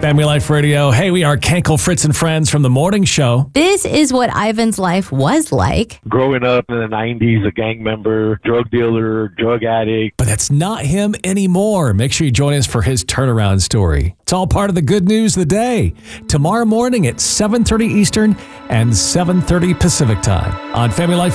Family Life Radio. Hey, we are Kenkel, Fritz, and Friends from the morning show. This is what Ivan's life was like. Growing up in the 90s, a gang member, drug dealer, drug addict. But that's not him anymore. Make sure you join us for his turnaround story. It's all part of the good news of the day. Tomorrow morning at 7:30 Eastern and 7:30 Pacific time on Family Life